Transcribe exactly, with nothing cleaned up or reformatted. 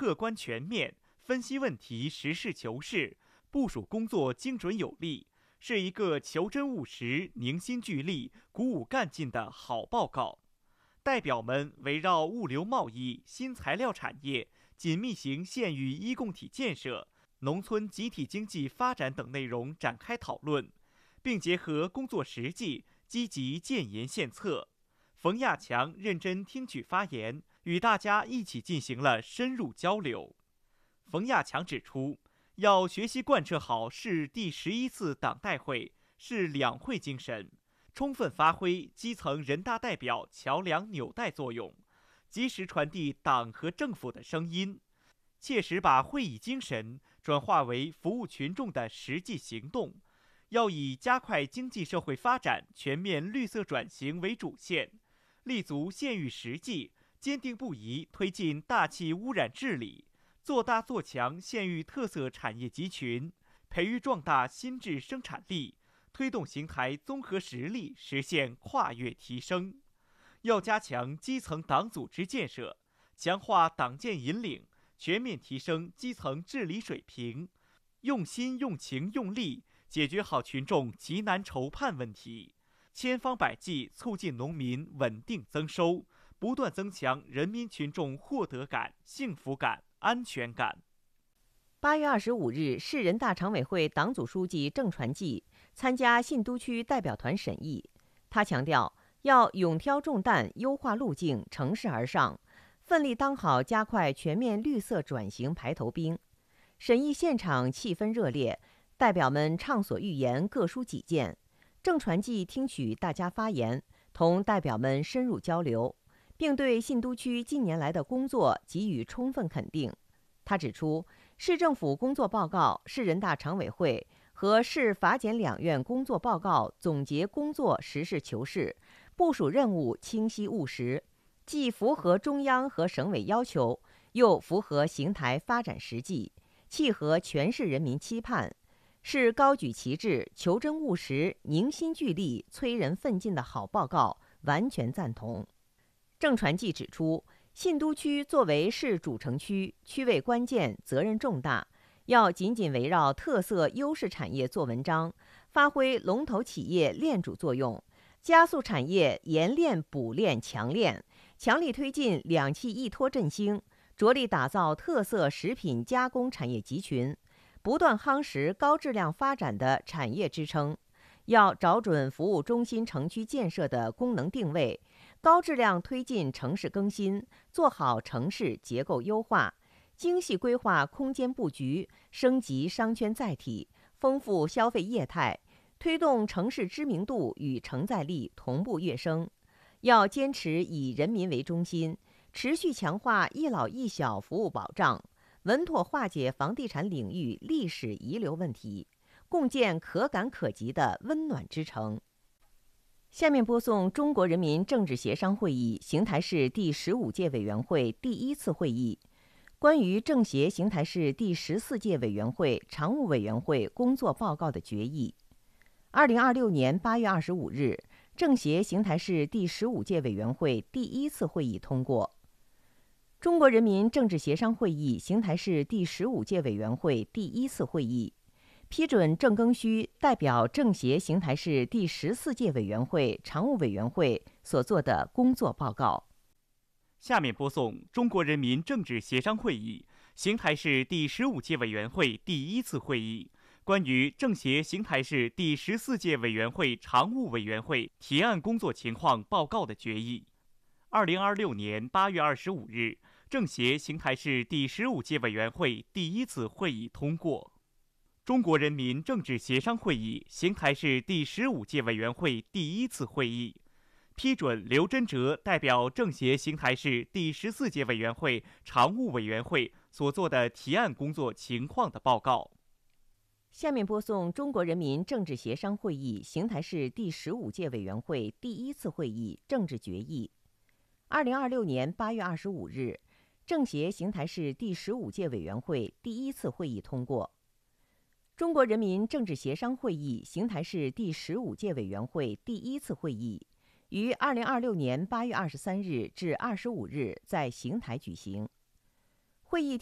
客观全面，分析问题实事求是，部署工作精准有力，是一个求真务实、凝心聚力、鼓舞干劲的好报告。代表们围绕物流贸易、新材料产业、紧密型县域一共体建设、农村集体经济发展等内容展开讨论，并结合工作实际，积极建言献策。冯亚强认真听取发言，与大家一起进行了深入交流。冯亚强指出，要学习贯彻好市第十一次党代会、市两会精神，充分发挥基层人大代表桥梁纽带作用，及时传递党和政府的声音，切实把会议精神转化为服务群众的实际行动。要以加快经济社会发展、全面绿色转型为主线，立足县域实际，坚定不移推进大气污染治理，做大做强县域特色产业集群，培育壮大新质生产力，推动邢台综合实力实现跨越提升。要加强基层党组织建设，强化党建引领，全面提升基层治理水平，用心用情用力解决好群众急难愁盼问题，千方百计促进农民稳定增收，不断增强人民群众获得感、幸福感、安全感。 八月二十五日，市人大常委会党组书记郑传记参加信都区代表团审议。他强调，要勇挑重担，优化路径，乘势而上，奋力当好加快全面绿色转型排头兵。审议现场气氛热烈，代表们畅所欲言，各抒己见。郑传记听取大家发言，同代表们深入交流，并对信都区近年来的工作给予充分肯定。他指出，市政府工作报告、市人大常委会和市法检两院工作报告总结工作实事求是，部署任务清晰务实，既符合中央和省委要求，又符合邢台发展实际，契合全市人民期盼，是高举旗帜、求真务实、凝心聚力、催人奋进的好报告，完全赞同。郑传记指出，信都区作为市主城区，区位关键，责任重大，要紧紧围绕特色优势产业做文章，发挥龙头企业链主作用，加速产业研炼补炼强炼，强力推进两汽一托振兴，着力打造特色食品加工产业集群，不断夯实高质量发展的产业支撑。要找准服务中心城区建设的功能定位，高质量推进城市更新，做好城市结构优化，精细规划空间布局，升级商圈载体，丰富消费业态，推动城市知名度与承载力同步跃升。要坚持以人民为中心，持续强化一老一小服务保障，稳妥化解房地产领域历史遗留问题，共建可感可及的温暖之城。下面播送中国人民政治协商会议邢台市第十五届委员会第一次会议关于政协邢台市第十四届委员会常务委员会工作报告的决议。二零二六年八月二十五日，政协邢台市第十五届委员会第一次会议通过。中国人民政治协商会议邢台市第十五届委员会第一次会议批准郑庚戌代表政协邢台市第十四届委员会常务委员会所做的工作报告。 下面播送中国人民政治协商会议邢台市第十五届委员会第一次会议关于政协邢台市第十四届委员会常务委员会提案工作情况报告的决议。二零二六年八月二十五日，政协邢台市第十五届委员会第一次会议通过。中国人民政治协商会议邢台市第十五届委员会第一次会议批准刘真哲代表政协邢台市第十四届委员会常务委员会所做的提案工作情况的报告。 下面播送中国人民政治协商会议邢台市第十五届委员会第一次会议政治决议。二零二六年八月二十五日，政协邢台市第十五届委员会第一次会议通过。中国人民政治协商会议邢台市第十五届委员会第一次会议于二零二六年八月二十三日至二十五日在邢台举行。会议